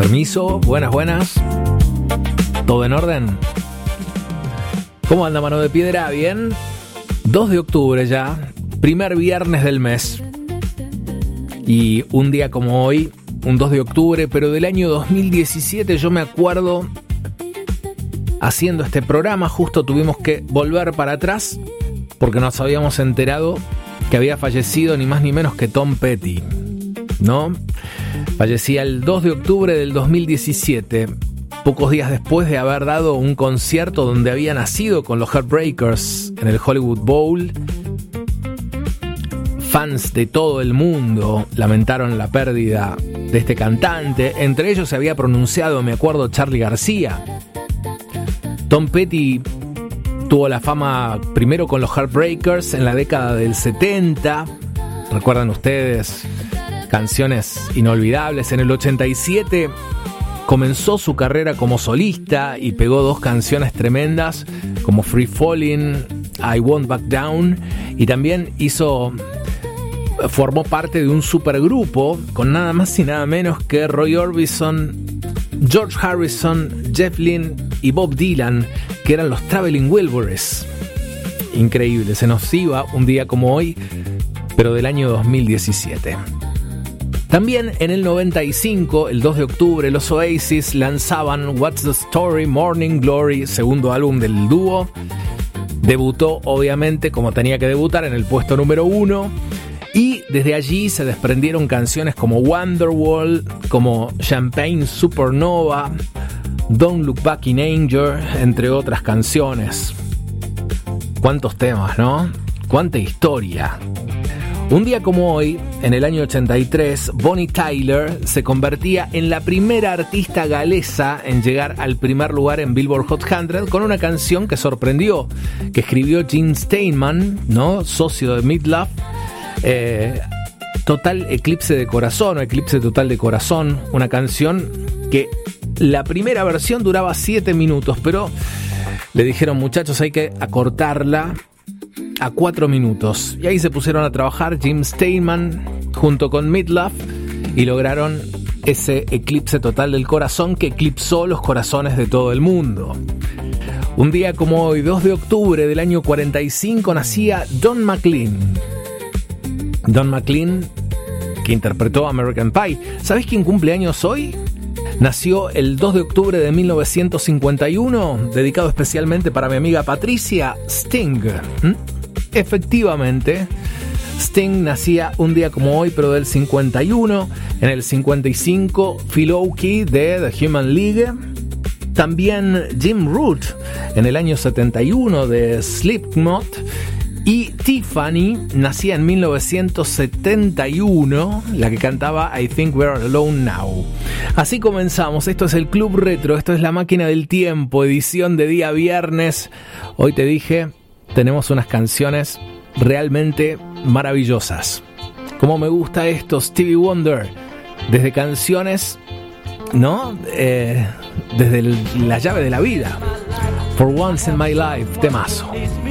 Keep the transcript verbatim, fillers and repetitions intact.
Permiso, buenas, buenas. ¿Todo en orden? ¿Cómo anda, mano de piedra? ¿Bien? dos de octubre ya, primer viernes del mes. Y un día como hoy, un dos de octubre, pero del año dos mil diecisiete, yo me acuerdo, haciendo este programa, justo tuvimos que volver para atrás porque nos habíamos enterado que había fallecido ni más ni menos que Tom Petty, ¿no? Fallecía el dos de octubre del dos mil diecisiete, pocos días después de haber dado un concierto donde había nacido con los Heartbreakers en el Hollywood Bowl. Fans de todo el mundo lamentaron la pérdida de este cantante. Entre ellos se había pronunciado, me acuerdo, Charly García. Tom Petty tuvo la fama primero con los Heartbreakers en la década del setenta. ¿Recuerdan ustedes? Canciones inolvidables. En el ochenta y siete comenzó su carrera como solista y pegó dos canciones tremendas como Free Fallin', I Won't Back Down, y también hizo, formó parte de un supergrupo con nada más y nada menos que Roy Orbison, George Harrison, Jeff Lynne y Bob Dylan, que eran los Traveling Wilburys. Increíble, se nos iba un día como hoy, pero del año dos mil diecisiete. También en el noventa y cinco, el dos de octubre, los Oasis lanzaban What's the Story, Morning Glory, segundo álbum del dúo. Debutó, obviamente, como tenía que debutar, en el puesto número uno. Y desde allí se desprendieron canciones como Wonderwall, como Champagne Supernova, Don't Look Back in Anger, entre otras canciones. ¿Cuántos temas, no? ¿Cuánta historia? Un día como hoy, en el año ochenta y tres, Bonnie Tyler se convertía en la primera artista galesa en llegar al primer lugar en Billboard Hot cien con una canción que sorprendió, que escribió Gene Steinman, ¿no? Socio de Meat Loaf. Eh, Total Eclipse de Corazón o Eclipse Total de Corazón, una canción que la primera versión duraba siete minutos, pero le dijeron, muchachos, hay que acortarla a cuatro minutos. Y ahí se pusieron a trabajar Jim Steinman junto con Meat Loaf y lograron ese eclipse total del corazón que eclipsó los corazones de todo el mundo. Un día como hoy, dos de octubre del año cuarenta y cinco, nacía Don McLean. Don McLean, que interpretó American Pie. ¿Sabés quién cumple años hoy? Nació el dos de octubre de mil novecientos cincuenta y uno, dedicado especialmente para mi amiga Patricia, Sting. ¿Mm? Efectivamente, Sting nacía un día como hoy, pero del cincuenta y uno. En el cincuenta y cinco, Phil Oakey de The Human League. También Jim Root en el año setenta y uno de Slipknot. Y Tiffany nacía en mil novecientos setenta y uno, la que cantaba I Think We're Alone Now. Así comenzamos. Esto es el Club Retro, esto es La Máquina del Tiempo, edición de día viernes. Hoy te dije, tenemos unas canciones realmente maravillosas. Como me gusta esto, Stevie Wonder, desde canciones, ¿no? Eh, desde el, la llave de la vida. For Once in My Life, temazo.